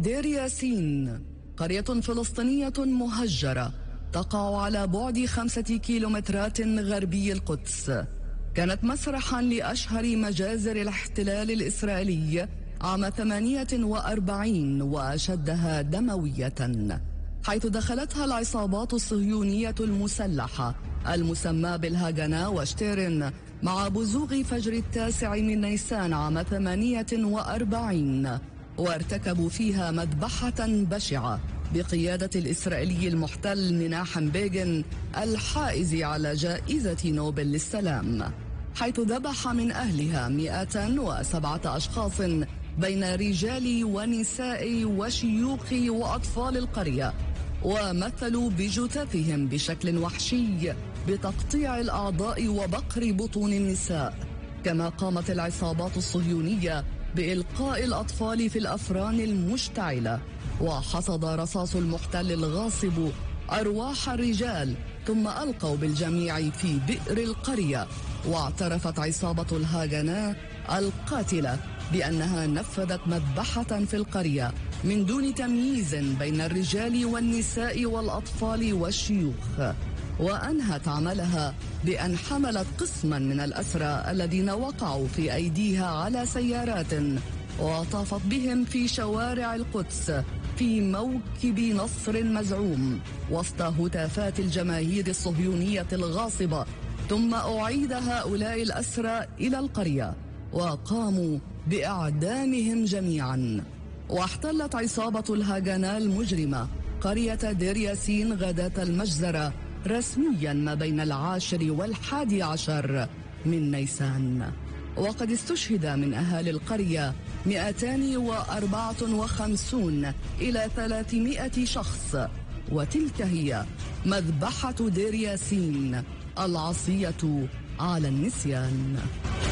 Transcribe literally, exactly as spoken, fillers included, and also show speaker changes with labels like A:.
A: دير ياسين قرية فلسطينية مهجرة تقع على بعد خمسة كيلومترات غربي القدس. كانت مسرحا لأشهر مجازر الاحتلال الإسرائيلي عام ثمانية وأربعين وأشدها دموية، حيث دخلتها العصابات الصهيونية المسلحة المسمى بالهاغانا وشتيرن مع بزوغ فجر التاسع من نيسان عام ثمانية وأربعين، وارتكبوا فيها مذبحة بشعة بقيادة الإسرائيلي المحتل مناحم بيغن الحائز على جائزة نوبل للسلام، حيث ذبح من أهلها مئة وسبعة أشخاص بين رجال ونساء وشيوخ وأطفال القرية، ومثلوا بجثثهم بشكل وحشي بتقطيع الأعضاء وبقر بطون النساء. كما قامت العصابات الصهيونية بإلقاء الأطفال في الأفران المشتعلة، وحصد رصاص المحتل الغاصب أرواح الرجال، ثم ألقوا بالجميع في بئر القرية. واعترفت عصابة الهاغانا القاتلة بأنها نفذت مذبحة في القرية من دون تمييز بين الرجال والنساء والأطفال والشيوخ، وأنهت عملها بأن حملت قسما من الأسرى الذين وقعوا في أيديها على سيارات وطافت بهم في شوارع القدس في موكب نصر مزعوم وسط هتافات الجماهير الصهيونية الغاصبة. ثم أعيد هؤلاء الأسرى إلى القرية وقاموا بإعدامهم جميعا. واحتلت عصابة الهاغانا المجرمة قرية دير ياسين غداة المجزرة رسميا ما بين العاشر والحادي عشر من نيسان، وقد استشهد من أهالي القرية مئتان وأربعة وخمسين إلى ثلاثمائة شخص. وتلك هي مذبحة دير ياسين العصية على النسيان.